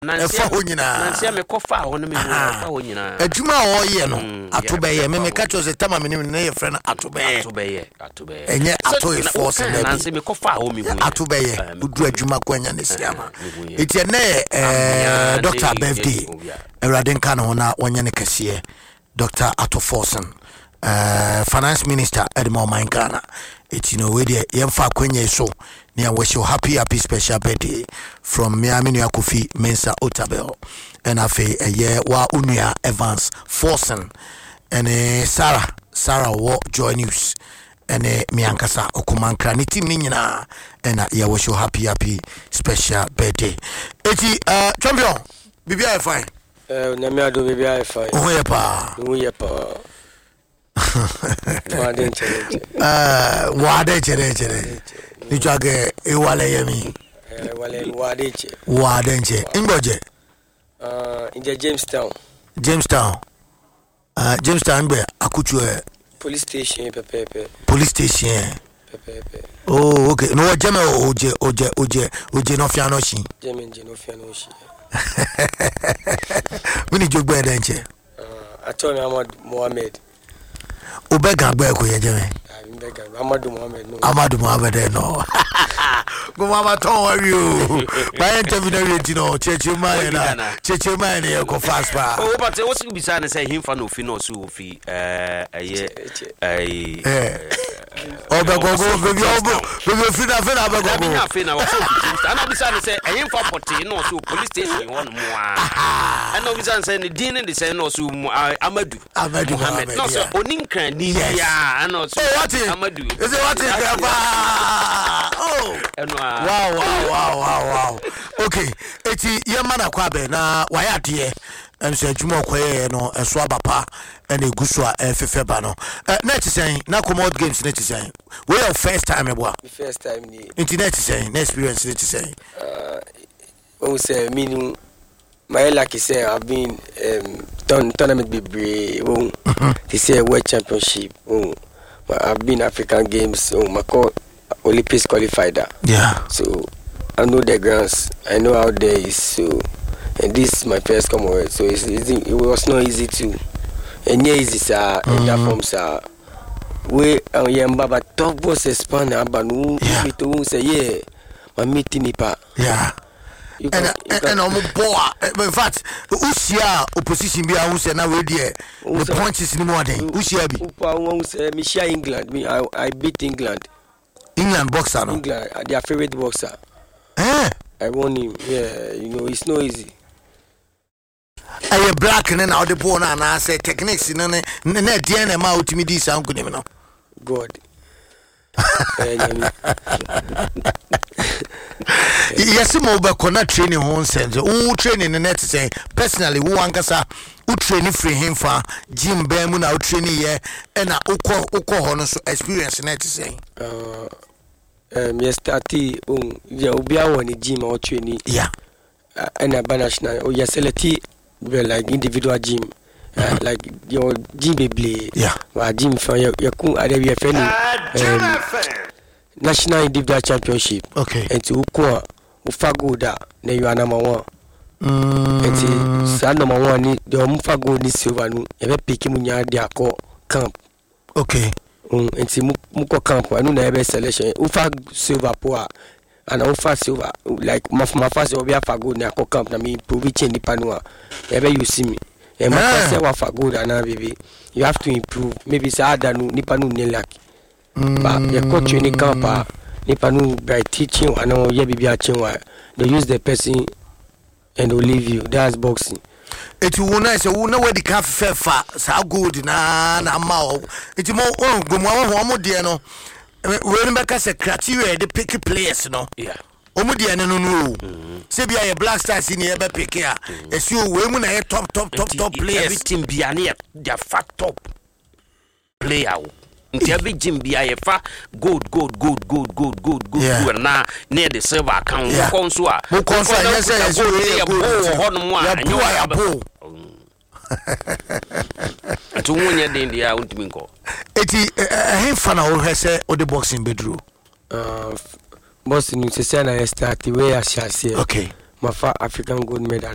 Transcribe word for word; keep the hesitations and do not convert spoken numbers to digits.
Efa ho nyina. Nansia me kofa ho no me fa ho nyina. Adwuma o ye no atobeye me me catch us tama me ne ye friend atobeye. Atobeye, atobeye. Enye ato e force na. Nansia me kofa ho me hu. Atobeye udu adwuma kwanya ne siama. Eti ne eh Doctor Birthday. Ewrade nka no na wonya ne kase. Doctor Ato Forsen. Uh, Finance Minister Edmond Mankana. It's you know where the yemfa kwenye so near wish you happy happy special birthday from Miami Kofi Mensa Otabel and afe a year wa unia Evans Forsen and uh, Sarah Sarah War Joy News and uh, Miankasa Okumankra ni team nina and uh, yeah wish you happy happy special birthday. Eti uh champion bibi I fine. Eh nyame ado bibi I fine. Oh yeah pa. Oh yeah pa. Wade chere. Ah, wade chere chere. Ni chage e wale yemi. Eh wale wade chere. Wade chere. Ingoje. Ah, in Jamestown. Jamestown. Ah, Jamestown be akutu police station pepepe. Police station. Pepepe. Oh, okay. No jeme oje oje oje oje no fia no shi. Jeme nje no fia no shi. Mini jogbe denche. Ah, Attorney Ahmad Mohammed. Obega gbe ko ye jeme. Mbega Amadou Mohammed no. Amadou Mohammed no. Go mama ton worry o. By interview rate no cheche man na. Cheche man e ko fast pa. Oh but what you be saying say him fa no fi no so fi eh eh eh eh Obego go go go go fi na fi na obego go. Na fi na wo so fi. Ana be saying say him fa poti no so police station won mo ah. Ana be saying say the din dey say no so Amadou. Amadou Mohammed. No so oninkan ni ya ana so Amadou. Is it what is grandpa? Oh. Wow, wow, wow, wow, wow. Okay. Eti yemana kwabe na wayade em se adwuma koye no eso abapa na eguso a efefe ba no. Eh na ti sen na commode games na ti sen. We your first time ebo. First time ni. Internet ti sen, na experience ti sen. Uh o say meaning my lucky say I've been um ton tournament bebre o they say world championship o I've been African games oh my call Olympics qualified. Yeah. So I know the grounds. I know how there is. So and this is my first Commonwealth. So it's, it's, it was not easy to. And yeah, easy sir. In that form sir. We uh, yeah, but top boss expand. But no, me to say yeah. My meeting nipa. Yeah. You and can, and and I'm boy. In fact, Usia opposition be a Usia now we there. The point is in more than Usia be. Upa won't say me share England. Me I I beat England. England boxer no. England, their favorite boxer. Eh? I won him. Yeah, you know it's not easy. I black and now the bone and I say techniques in an net D N M out to me this sound good no. God. Yes, mo be connect training hon sense. Who training the net say personally who ankasa who training free him for gym be mu na training here and na uko uko hono so experience net say. Uh um yes thirty um yeah obi awon ni gym or training. Yeah. Uh, and a national or yes select like individual gym. Uh, like your gym be yeah. Wa gym for your your ku ade be friend um national individual championship. Okay. And to uko ufago da na you are number one. Mm. And sa number one ni the ufago ni silver no e be pick mu nya de akọ camp. Okay. Um and mu mu ko camp anu na e be selection ufag silver po a and ufa silver like my my first obi afago na akọ camp na me prove change nipa no a e be you see me. E ma say wa fago da na baby you have to improve maybe say ada no nipa no ne luck. But your coach in the camp, nipa no by teaching and no ye bibi achen wa they use the person and they leave you. That's boxing. It will nice who know where the cafe fa sa good na na ma it mo on go mo ho mo de no we remember say criteria the pick players no yeah omo de no no say bia ye Black Stars ni e be pick a esi o we mu na ye top top top top players everything bia na ya fat top player nti abi gym bia ye fa gold gold gold gold gold gold gold na near the silver account ko nso a mo ko nso yes yes we go ho no mo a anyo ya bo to wonya den dia untimi nko eti eh fa na wo hese o de boxing bedru uh boxing ni se se na start we a shase okay my African gold medal